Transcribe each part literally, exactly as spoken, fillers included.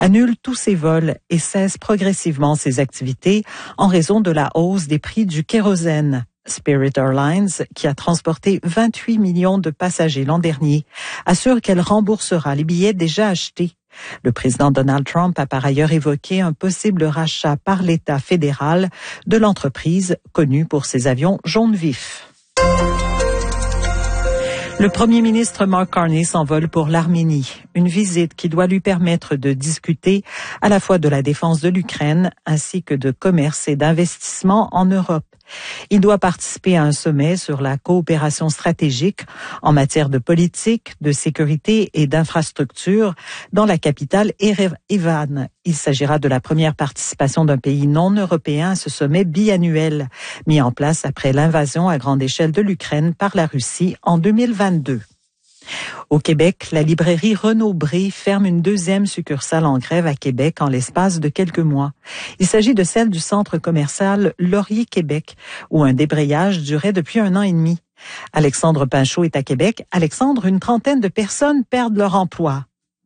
annule tous ses vols et cesse progressivement ses activités en raison de la hausse des prix du kérosène. Spirit Airlines, qui a transporté vingt-huit millions de passagers l'an dernier, assure qu'elle remboursera les billets déjà achetés. Le président Donald Trump a par ailleurs évoqué un possible rachat par l'État fédéral de l'entreprise connue pour ses avions jaune vif. Le premier ministre Mark Carney s'envole pour l'Arménie, une visite qui doit lui permettre de discuter à la fois de la défense de l'Ukraine ainsi que de commerce et d'investissement en Europe. Il doit participer à un sommet sur la coopération stratégique en matière de politique, de sécurité et d'infrastructure dans la capitale Erevan. Il s'agira de la première participation d'un pays non européen à ce sommet biannuel, mis en place après l'invasion à grande échelle de l'Ukraine par la Russie en deux mille vingt-deux. Au Québec, la librairie Renaud-Bré ferme une deuxième succursale en grève à Québec en l'espace de quelques mois. Il s'agit de celle du centre commercial Laurier-Québec, où un débrayage durait depuis un an et demi. Alexandre Pinchot est à Québec. Alexandre, une trentaine de personnes perdent leur emploi.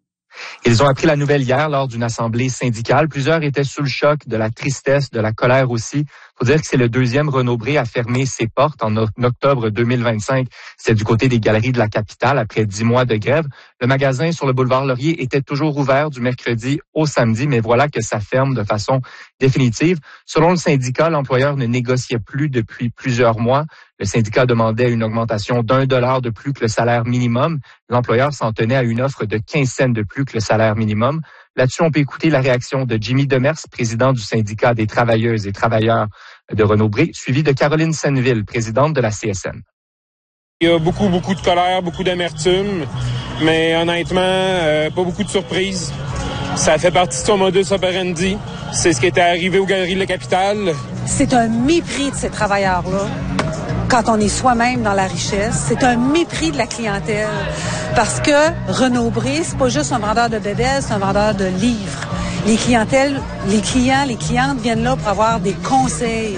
Ils ont appris la nouvelle hier lors d'une assemblée syndicale. Plusieurs étaient sous le choc, de la tristesse, de la colère aussi. Faut dire que c'est le deuxième Renaud-Bré à fermer ses portes en octobre deux mille vingt-cinq. C'est du côté des galeries de la capitale après dix mois de grève. Le magasin sur le boulevard Laurier était toujours ouvert du mercredi au samedi, mais voilà que ça ferme de façon définitive. Selon le syndicat, l'employeur ne négociait plus depuis plusieurs mois. Le syndicat demandait une augmentation d'un dollar de plus que le salaire minimum. L'employeur s'en tenait à une offre de quinze cents de plus que le salaire minimum. Là-dessus, on peut écouter la réaction de Jimmy Demers, président du syndicat des travailleuses et travailleurs de Renaud-Bré, suivi de Caroline Senneville, présidente de la C S N. Il y a beaucoup, beaucoup de colère, beaucoup d'amertume, mais honnêtement, euh, pas beaucoup de surprises. Ça fait partie de son modus operandi. C'est ce qui était arrivé aux Galeries de la Capitale. C'est un mépris de ces travailleurs-là. Quand on est soi-même dans la richesse, c'est un mépris de la clientèle. Parce que Renaud-Bré, c'est pas juste un vendeur de bébelles, c'est un vendeur de livres. Les clientèles, les clients, les clientes viennent là pour avoir des conseils.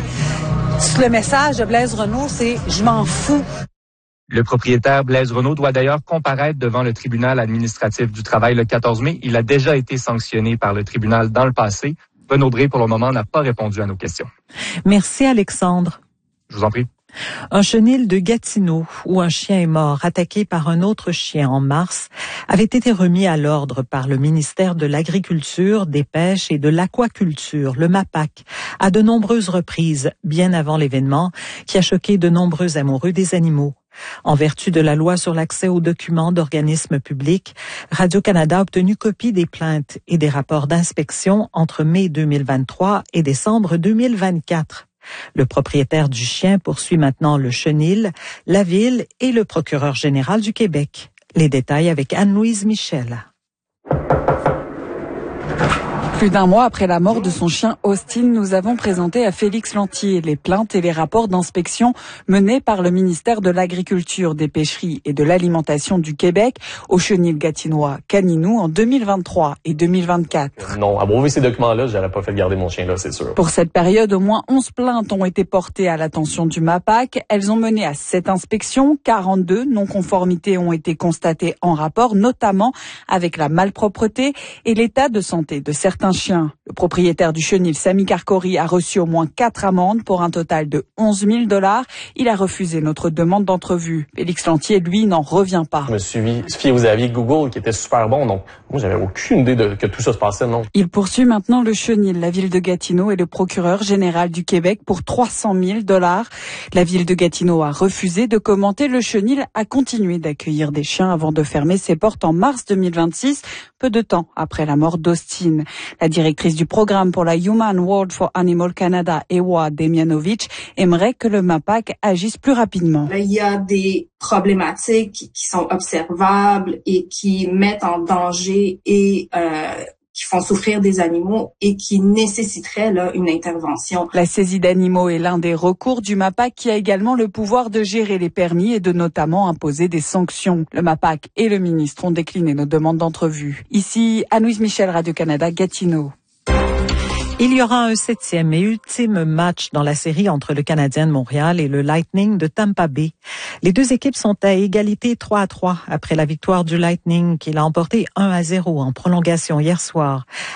Le message de Blaise Renaud, c'est « je m'en fous ». Le propriétaire Blaise Renaud doit d'ailleurs comparaître devant le tribunal administratif du travail le quatorze mai. Il a déjà été sanctionné par le tribunal dans le passé. Renaud-Bré, pour le moment, n'a pas répondu à nos questions. Merci Alexandre. Je vous en prie. Un chenil de Gatineau, où un chien est mort attaqué par un autre chien en mars, avait été remis à l'ordre par le ministère de l'Agriculture, des Pêches et de l'Aquaculture, le MAPAC, à de nombreuses reprises, bien avant l'événement, qui a choqué de nombreux amoureux des animaux. En vertu de la loi sur l'accès aux documents d'organismes publics, Radio-Canada a obtenu copie des plaintes et des rapports d'inspection entre mai deux mille vingt-trois et décembre deux mille vingt-quatre. Le propriétaire du chien poursuit maintenant le chenil, la ville et le procureur général du Québec. Les détails avec Anne-Louise Michel. Plus d'un mois après la mort de son chien Austin, nous avons présenté à Félix Lantier les plaintes et les rapports d'inspection menés par le ministère de l'Agriculture, des Pêcheries et de l'Alimentation du Québec au chenil gatinois Caninou en deux mille vingt-trois et deux mille vingt-quatre. Non, à prouver ces documents-là, j'aurais pas fait garder mon chien là, c'est sûr. Pour cette période, au moins onze plaintes ont été portées à l'attention du MAPAC. Elles ont mené à sept inspections, quarante-deux non-conformités ont été constatées en rapport, notamment avec la malpropreté et l'état de santé de certains chien. Le propriétaire du chenil, Sami Karkori, a reçu au moins quatre amendes pour un total de onze mille dollars. Il a refusé notre demande d'entrevue. Félix Lantier, lui, n'en revient pas. Je me suis fié aux avis Google qui étaient super bons, donc moi, j'avais aucune idée de que tout ça se passait, non. Il poursuit maintenant le chenil, la ville de Gatineau et le procureur général du Québec pour trois cent mille dollars. La ville de Gatineau a refusé de commenter. Le chenil a continué d'accueillir des chiens avant de fermer ses portes en mars deux mille vingt-six, peu de temps après la mort d'Austin. La directrice du programme pour la Human World for Animal Canada, Ewa Demianovic, aimerait que le MAPAC agisse plus rapidement. Il y a des problématiques qui sont observables et qui mettent en danger et euh, qui font souffrir des animaux et qui nécessiteraient là une intervention. La saisie d'animaux est l'un des recours du MAPAC qui a également le pouvoir de gérer les permis et de notamment imposer des sanctions. Le MAPAC et le ministre ont décliné nos demandes d'entrevue. Ici, Anne-Louise Michel, Radio-Canada, Gatineau. Il y aura un septième et ultime match dans la série entre le Canadien de Montréal et le Lightning de Tampa Bay. Les deux équipes sont à égalité trois à trois après la victoire du Lightning qui l'a emporté un à zéro en prolongation hier soir.